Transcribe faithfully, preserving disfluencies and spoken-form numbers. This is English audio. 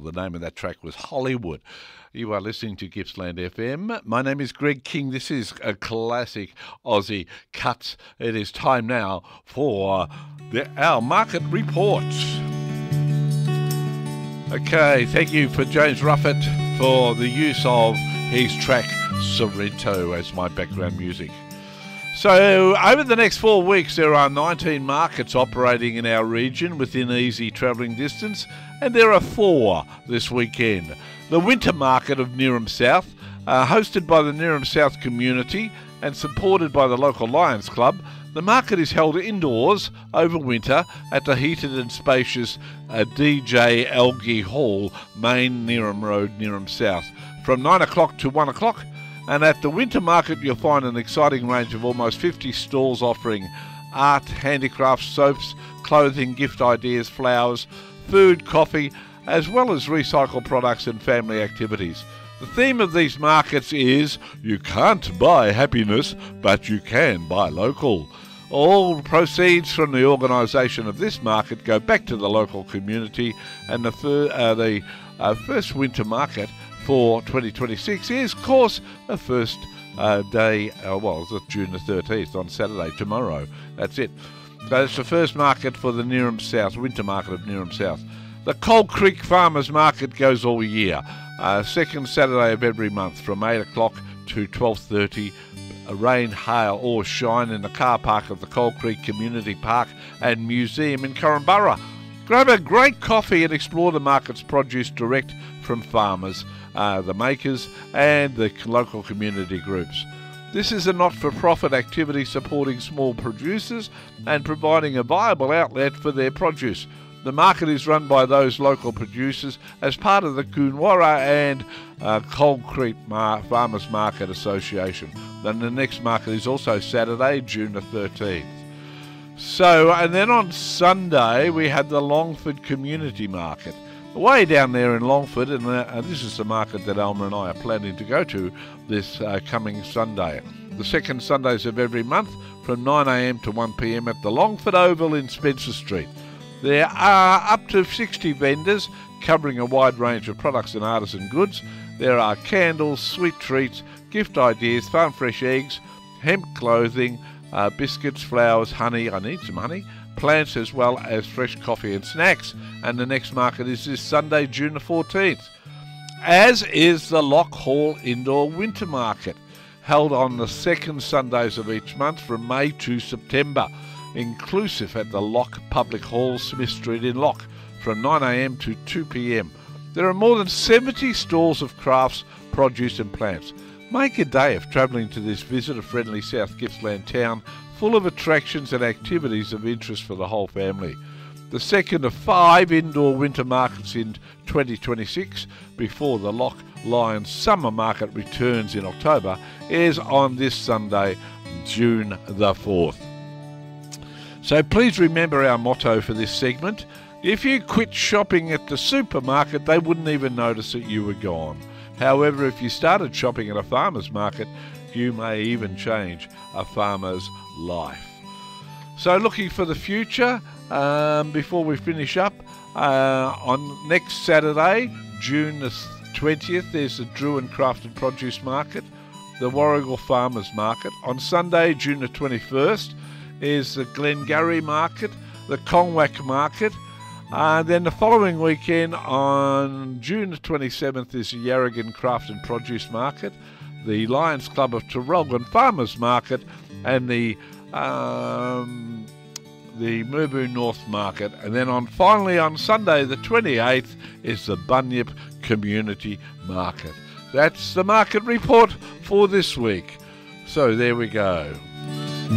The name of that track was Hollywood. You are listening to Gippsland F M. My name is Greg King. This is a classic Aussie cuts. It is time now for the, our market report. Okay, thank you for James Ruffett for the use of his track Sorrento as my background music. So over the next four weeks there are nineteen markets operating in our region within easy travelling distance, and there are four this weekend. The Winter Market of Neerim South, uh, hosted by the Neerim South community and supported by the local Lions Club. The market is held indoors over winter at the heated and spacious uh, D J Algie Hall, Main Neerim Road, Neerim South, from nine o'clock to one o'clock. And at the Winter Market you'll find an exciting range of almost fifty stalls offering art, handicrafts, soaps, clothing, gift ideas, flowers, food, coffee, as well as recycled products and family activities. The theme of these markets is, you can't buy happiness, but you can buy local. All proceeds from the organisation of this market go back to the local community, and the, fir- uh, the uh, first winter market for twenty twenty-six is, of course, the first uh, day, uh, well, it's June the thirteenth, on Saturday, tomorrow. That's it. So it's the first market for the Neerim South, Winter Market of Neerim South. The Cold Creek Farmers Market goes all year, uh, second Saturday of every month from eight o'clock to twelve thirty. Rain, hail or shine in the car park of the Cold Creek Community Park and Museum in Corumburra. Grab a great coffee and explore the market's produce direct from farmers, uh, the makers and the local community groups. This is a not-for-profit activity supporting small producers and providing a viable outlet for their produce. The market is run by those local producers as part of the Coonawarra and uh, Cold Creek Mar- Farmers Market Association. Then the next market is also Saturday, June the thirteenth. So, and then on Sunday we had the Longford Community Market. Way down there in Longford, and uh, this is the market that Alma and I are planning to go to this uh, coming Sunday. The second Sundays of every month from nine a.m. to one p.m. at the Longford Oval in Spencer Street. There are up to sixty vendors covering a wide range of products and artisan goods. There are candles, sweet treats, gift ideas, farm fresh eggs, hemp clothing, uh, biscuits, flowers, honey, I need some honey, plants, as well as fresh coffee and snacks. And the next market is this Sunday, June the fourteenth, as is the Loch Hall Indoor Winter Market, held on the second Sundays of each month from May to September, inclusive at the Loch Public Hall, Smith Street in Loch, from nine a.m. to two p.m. There are more than seventy stalls of crafts, produce and plants. Make a day of travelling to this visitor-friendly South Gippsland town, full of attractions and activities of interest for the whole family. The second of five indoor winter markets in twenty twenty-six, before the Loch Lions Summer Market returns in October, is on this Sunday, June the fourth. So please remember our motto for this segment. If you quit shopping at the supermarket, they wouldn't even notice that you were gone. However, if you started shopping at a farmer's market, you may even change a farmer's life. So looking for the future, um, before we finish up, uh, on next Saturday, June the twentieth, there's the Druin Craft and Produce Market, the Warrigal Farmers Market. On Sunday, June the twenty-first, is the Glengarry Market, the Kongwak Market. Uh, then the following weekend, on June the twenty-seventh, is the Yarragon Craft and Produce Market, the Lions Club of Traralgon Farmers Market, and the um, the Merbu North Market. And then on finally on Sunday the twenty-eighth is the Bunyip Community Market. That's the market report for this week. So there we go.